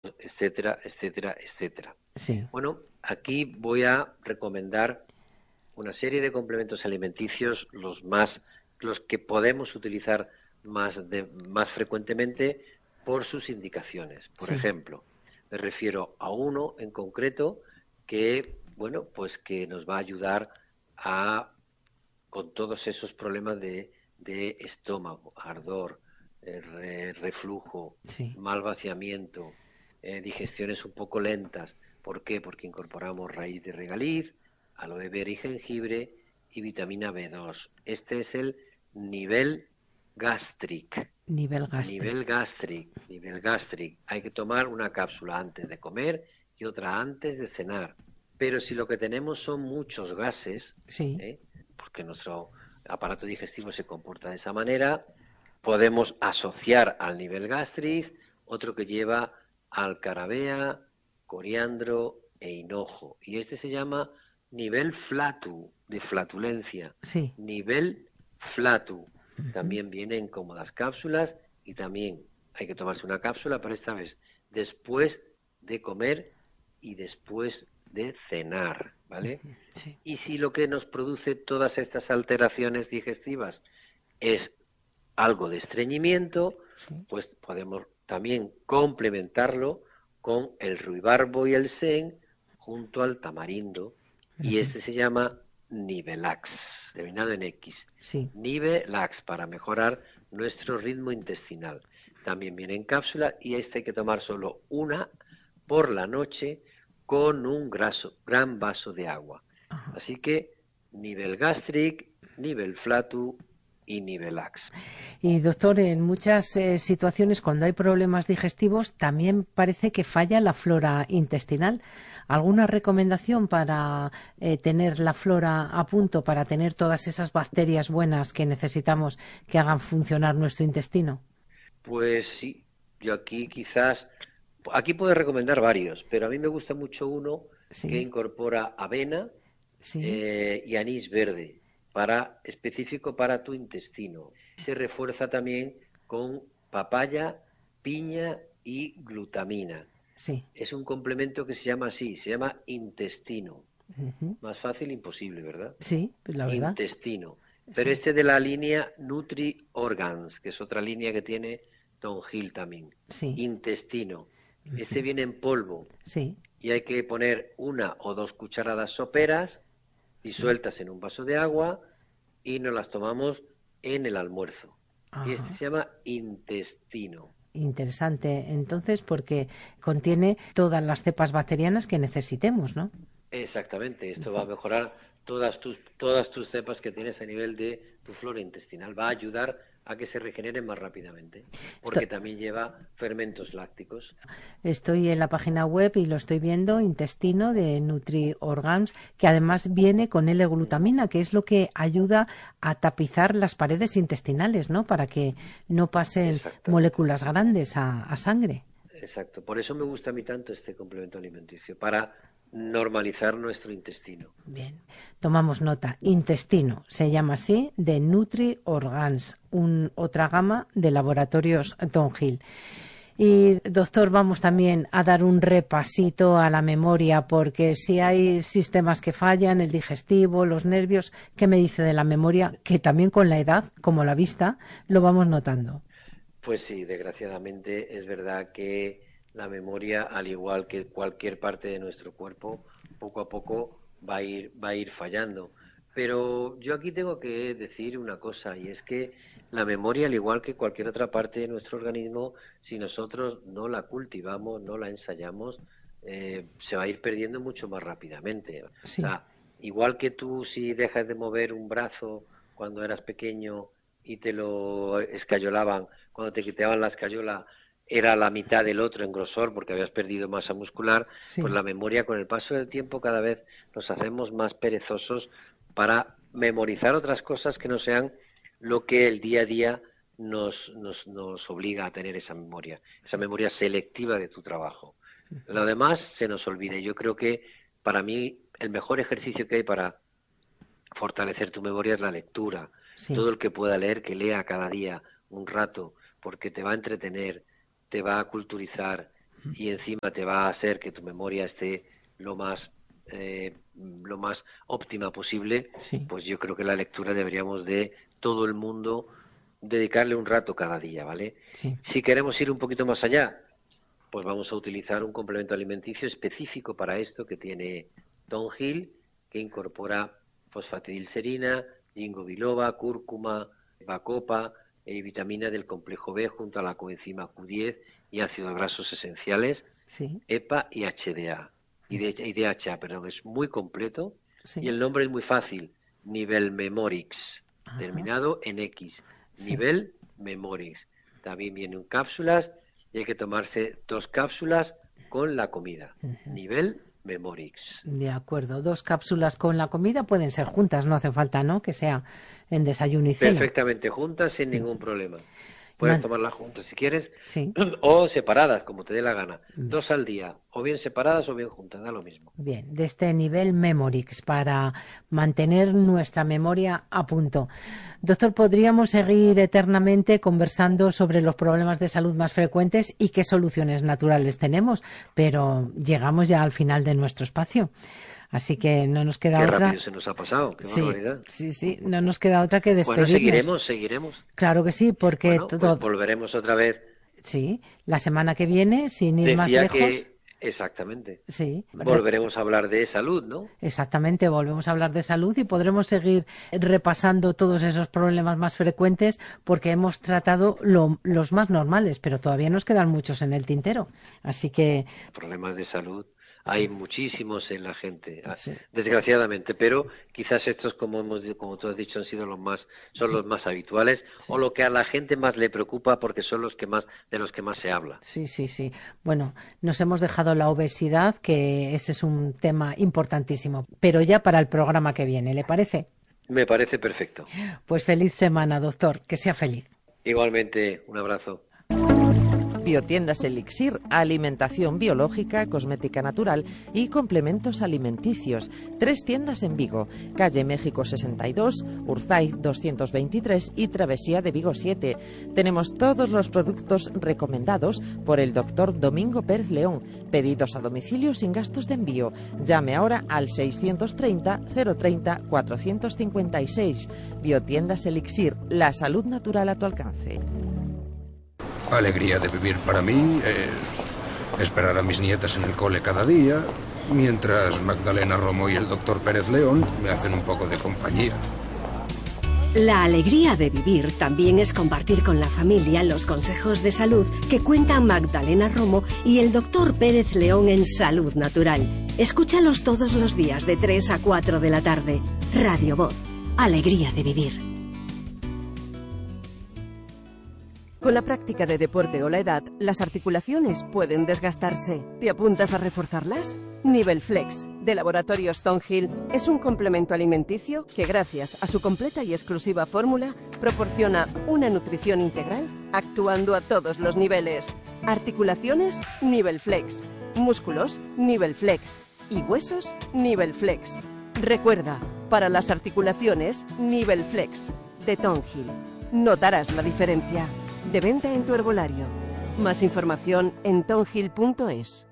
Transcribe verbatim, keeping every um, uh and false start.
etcétera, etcétera, etcétera. Sí, Bueno, aquí voy a recomendar una serie de complementos alimenticios, los más, los que podemos utilizar más, de, más frecuentemente por sus indicaciones. Por sí. ejemplo, me refiero a uno en concreto que, bueno, pues que nos va a ayudar a con todos esos problemas de, de estómago, ardor, eh, re, reflujo, Sí. mal vaciamiento, eh, digestiones un poco lentas. ¿Por qué? Porque incorporamos raíz de regaliz, aloe vera y jengibre y vitamina B dos. Este es el nivel gastric. Nivel Nivel gástrico. gastric, nivel gastric. Hay que tomar una cápsula antes de comer y otra antes de cenar. Pero si lo que tenemos son muchos gases, Sí. ¿eh? porque nuestro aparato digestivo se comporta de esa manera, podemos asociar al nivel gastric otro que lleva alcarabea, coriandro e hinojo. Y este se llama nivel flatu, de flatulencia. Sí. Nivel flatu. Ujú. También viene en cómodas cápsulas y también hay que tomarse una cápsula, pero esta vez después de comer y después de cenar, ¿vale? Sí. Y si lo que nos produce todas estas alteraciones digestivas es algo de estreñimiento, Sí. pues podemos también complementarlo con el ruibarbo y el sen junto al tamarindo, y Ujú. este se llama Nivelax, terminado en X. Sí. Nivelax, para mejorar nuestro ritmo intestinal. También viene en cápsula y este hay que tomar solo una por la noche con un graso, gran vaso de agua. Ajá. Así que nivel gastric, nivel flatu y nivelax. Y doctor, en muchas eh, situaciones cuando hay problemas digestivos también parece que falla la flora intestinal. ¿Alguna recomendación para eh, tener la flora a punto, para tener todas esas bacterias buenas que necesitamos que hagan funcionar nuestro intestino? Pues sí, yo aquí quizás, aquí puedo recomendar varios, pero a mí me gusta mucho uno que Sí, incorpora avena sí, eh, y anís verde, para, específico para tu intestino. Se refuerza también con papaya, piña y glutamina. sí. Es un complemento que se llama así, se llama intestino. Ujú. Más fácil imposible, ¿verdad? Sí, pues la verdad. Intestino. Pero Sí, este de la línea Nutri Organs, que es otra línea que tiene Don Gil también. sí, Intestino. Este viene en polvo sí, y hay que poner una o dos cucharadas soperas sí. disueltas en un vaso de agua y nos las tomamos en el almuerzo. Y este Ajá. se llama intestino. Interesante, entonces, porque contiene todas las cepas bacterianas que necesitemos, ¿no? Exactamente, esto va a mejorar todas tus, todas tus cepas que tienes a nivel de tu flora intestinal. Va a ayudar a que se regeneren más rápidamente, Esto- porque también lleva fermentos lácticos. Estoy en la página web y lo estoy viendo, intestino de NutriOrgans, que además viene con L-glutamina, que es lo que ayuda a tapizar las paredes intestinales, ¿no? Para que no pasen Exactamente, moléculas grandes a, a sangre. exacto. Por eso me gusta a mí tanto este complemento alimenticio, para normalizar nuestro intestino. Bien, tomamos nota. Intestino, se llama así, de NutriOrgans, un, otra gama de laboratorios Don Hill. Y, doctor, vamos también a dar un repasito a la memoria, porque si hay sistemas que fallan, el digestivo, los nervios, ¿qué me dice de la memoria? Que también con la edad, como la vista, lo vamos notando. Pues sí, desgraciadamente es verdad que la memoria, al igual que cualquier parte de nuestro cuerpo, poco a poco va a ir, va a ir fallando. Pero yo aquí tengo que decir una cosa, y es que la memoria, al igual que cualquier otra parte de nuestro organismo, si nosotros no la cultivamos, no la ensayamos, eh, se va a ir perdiendo mucho más rápidamente. O Sí, sea, igual que tú si dejas de mover un brazo cuando eras pequeño y te lo escayolaban, cuando te quitaban la escayola era la mitad del otro en grosor porque habías perdido masa muscular, pues sí. la memoria con el paso del tiempo cada vez nos hacemos más perezosos para memorizar otras cosas que no sean lo que el día a día nos, nos, nos obliga a tener esa memoria, esa memoria selectiva de tu trabajo. Lo demás se nos olvida. Y yo creo que para mí el mejor ejercicio que hay para fortalecer tu memoria es la lectura. Sí, Todo el que pueda leer, que lea cada día un rato, porque te va a entretener, te va a culturizar y encima te va a hacer que tu memoria esté lo más eh, lo más óptima posible, sí. Pues yo creo que la lectura deberíamos de todo el mundo dedicarle un rato cada día, ¿vale? Sí. Si queremos ir un poquito más allá, pues vamos a utilizar un complemento alimenticio específico para esto que tiene Tonghil, que incorpora fosfatidilcerina, ginkgo biloba, cúrcuma, bacopa y vitamina del complejo B junto a la coenzima Q diez y ácidos grasos esenciales, sí. E P A y H D A. Y, de, y D H A, perdón, es muy completo, sí. y el nombre es muy fácil, Nivel Memorix, Ajá. terminado en X, sí. Nivel Memorix. También vienen cápsulas y hay que tomarse dos cápsulas con la comida, uh-huh. Nivel Memorix. De acuerdo, dos cápsulas con la comida pueden ser juntas, no hace falta, ¿no?, que sea en desayuno y cena. Perfectamente juntas, sin ningún problema. Puedes Man... tomarlas juntas si quieres, sí. o separadas, como te dé la gana. Bien. Dos al día, o bien separadas o bien juntas, da lo mismo. Bien, de este nivel Memorix, para mantener nuestra memoria a punto. Doctor, podríamos seguir eternamente conversando sobre los problemas de salud más frecuentes y qué soluciones naturales tenemos, pero llegamos ya al final de nuestro espacio. Así que no nos queda qué otra. Qué rápido se nos ha pasado, qué sí, barbaridad. Sí, sí, no nos queda otra que despedirnos. Bueno, seguiremos, seguiremos. Claro que sí, porque bueno, todo. Pues volveremos otra vez. Sí, la semana que viene, sin ir Decía más lejos. Que... Exactamente. Sí. Volveremos a hablar de salud, ¿no? Exactamente, volvemos a hablar de salud y podremos seguir repasando todos esos problemas más frecuentes porque hemos tratado lo, los más normales, pero todavía nos quedan muchos en el tintero. Así que. Problemas de salud. Hay sí. muchísimos en la gente, sí. desgraciadamente, pero quizás estos, como hemos, como tú has dicho, han sido los más, son los más habituales, sí. o lo que a la gente más le preocupa porque son los que más, de los que más se habla. Sí, sí, sí. Bueno, nos hemos dejado la obesidad, que ese es un tema importantísimo, pero ya para el programa que viene, ¿le parece? Me parece perfecto. Pues feliz semana, doctor, que sea feliz. Igualmente, un abrazo. Biotiendas Elixir, alimentación biológica, cosmética natural y complementos alimenticios. Tres tiendas en Vigo, calle México sesenta y dos, Urzaiz doscientos veintitrés y Travesía de Vigo siete. Tenemos todos los productos recomendados por el doctor Domingo Pérez León. Pedidos a domicilio sin gastos de envío. Llame ahora al seiscientos treinta, cero treinta, cuatrocientos cincuenta y seis. Biotiendas Elixir, la salud natural a tu alcance. Alegría de vivir para mí es esperar a mis nietas en el cole cada día, mientras Magdalena Romo y el doctor Pérez León me hacen un poco de compañía. La alegría de vivir también es compartir con la familia los consejos de salud que cuentan Magdalena Romo y el doctor Pérez León en Salud Natural. Escúchalos todos los días de tres a cuatro de la tarde. Radio Voz. Alegría de vivir. Con la práctica de deporte o la edad, las articulaciones pueden desgastarse. ¿Te apuntas a reforzarlas? Nivel Flex, de Laboratorios Tonghil, es un complemento alimenticio que, gracias a su completa y exclusiva fórmula, proporciona una nutrición integral actuando a todos los niveles. Articulaciones, Nivel Flex. Músculos, Nivel Flex. Y huesos, Nivel Flex. Recuerda, para las articulaciones, Nivel Flex, de Tonghil. Notarás la diferencia. De venta en tu herbolario. Más información en tonghil punto es.